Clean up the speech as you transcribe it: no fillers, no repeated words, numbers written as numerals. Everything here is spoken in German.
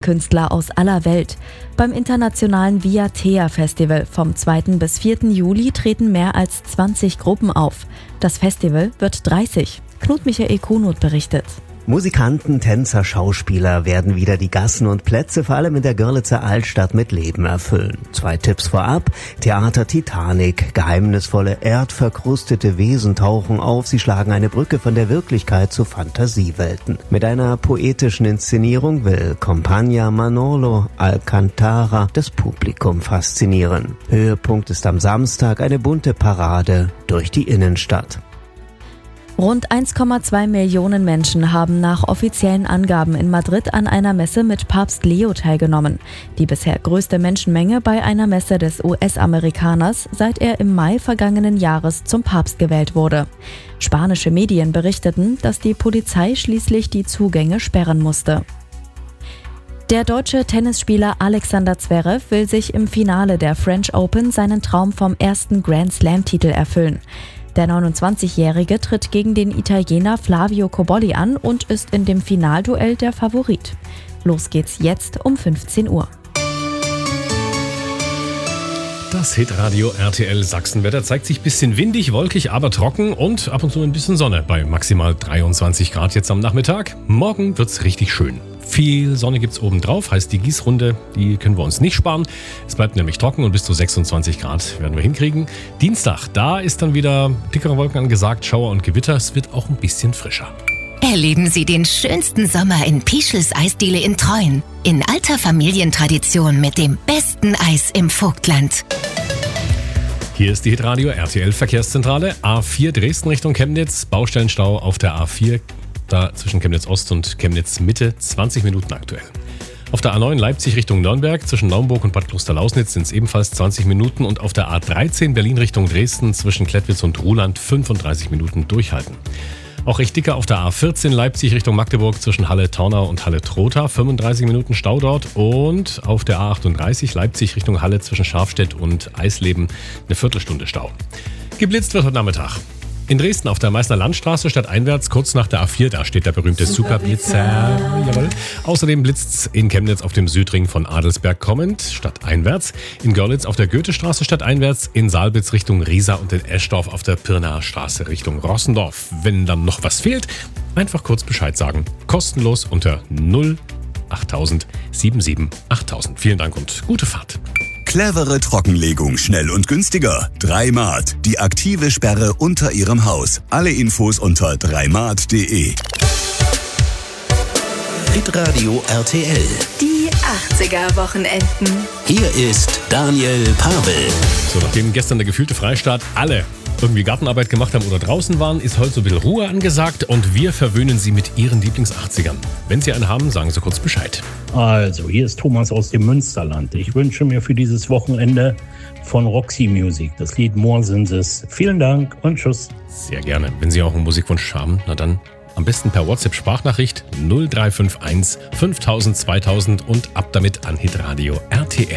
Künstler aus aller Welt. Beim internationalen Viatea Festival vom 2. bis 4. Juli treten mehr als 20 Gruppen auf. Das Festival wird 30. Knut Michael Kunut berichtet. Musikanten, Tänzer, Schauspieler werden wieder die Gassen und Plätze, vor allem in der Görlitzer Altstadt, mit Leben erfüllen. 2 Tipps vorab: Theater Titanic. Geheimnisvolle, erdverkrustete Wesen tauchen auf. Sie schlagen eine Brücke von der Wirklichkeit zu Fantasiewelten. Mit einer poetischen Inszenierung will Compagnia Manolo Alcantara das Publikum faszinieren. Höhepunkt ist am Samstag eine bunte Parade durch die Innenstadt. Rund 1,2 Millionen Menschen haben nach offiziellen Angaben in Madrid an einer Messe mit Papst Leo teilgenommen. Die bisher größte Menschenmenge bei einer Messe des US-Amerikaners, seit er im Mai vergangenen Jahres zum Papst gewählt wurde. Spanische Medien berichteten, dass die Polizei schließlich die Zugänge sperren musste. Der deutsche Tennisspieler Alexander Zverev will sich im Finale der French Open seinen Traum vom ersten Grand Slam-Titel erfüllen. Der 29-Jährige tritt gegen den Italiener Flavio Cobolli an und ist in dem Finalduell der Favorit. Los geht's jetzt um 15 Uhr. Das Hitradio RTL Sachsenwetter zeigt sich ein bisschen windig, wolkig, aber trocken und ab und zu ein bisschen Sonne bei maximal 23 Grad jetzt am Nachmittag. Morgen wird's richtig schön. Viel Sonne gibt's obendrauf, heißt die Gießrunde, die können wir uns nicht sparen. Es bleibt nämlich trocken und bis zu 26 Grad werden wir hinkriegen. Dienstag, da ist dann wieder dickere Wolken angesagt, Schauer und Gewitter. Es wird auch ein bisschen frischer. Erleben Sie den schönsten Sommer in Pischels Eisdiele in Treuen. In alter Familientradition mit dem besten Eis im Vogtland. Hier ist die Hitradio RTL Verkehrszentrale. A4 Dresden Richtung Chemnitz, Baustellenstau auf der A4. Da zwischen Chemnitz Ost und Chemnitz Mitte 20 Minuten aktuell. Auf der A9 Leipzig Richtung Nürnberg zwischen Naumburg und Bad Klosterlausnitz sind es ebenfalls 20 Minuten und auf der A13 Berlin Richtung Dresden zwischen Klettwitz und Ruhland 35 Minuten durchhalten. Auch recht dicker auf der A14 Leipzig Richtung Magdeburg zwischen Halle-Taunau und Halle-Trotha 35 Minuten Stau dort und auf der A38 Leipzig Richtung Halle zwischen Scharfstedt und Eisleben eine Viertelstunde Stau. Geblitzt wird heute Nachmittag. In Dresden auf der Meißner Landstraße stadteinwärts, kurz nach der A4, da steht der berühmte Superblitzer. Jawohl. Außerdem blitzt's in Chemnitz auf dem Südring von Adelsberg kommend, stadteinwärts. In Görlitz auf der Goethestraße stadteinwärts, in Saalbitz Richtung Riesa und in Eschdorf auf der Pirnaer Straße Richtung Rossendorf. Wenn dann noch was fehlt, einfach kurz Bescheid sagen. Kostenlos unter 08000 77 8000. Vielen Dank und gute Fahrt. Clevere Trockenlegung, schnell und günstiger. 3Mart, die aktive Sperre unter Ihrem Haus. Alle Infos unter 3mart.de. Hitradio RTL. Die 80er-Wochenenden. Hier ist Daniel Pavel. So, nachdem gestern der gefühlte Freistaat alle irgendwie Gartenarbeit gemacht haben oder draußen waren, ist heute so ein bisschen Ruhe angesagt und wir verwöhnen Sie mit Ihren Lieblings-80ern. Wenn Sie einen haben, sagen Sie kurz Bescheid. Also, hier ist Thomas aus dem Münsterland. Ich wünsche mir für dieses Wochenende von Roxy Music das Lied More Sind Es. Vielen Dank und tschüss. Sehr gerne. Wenn Sie auch einen Musikwunsch haben, na dann am besten per WhatsApp-Sprachnachricht 0351 5000 2000 und ab damit an Hitradio RTL.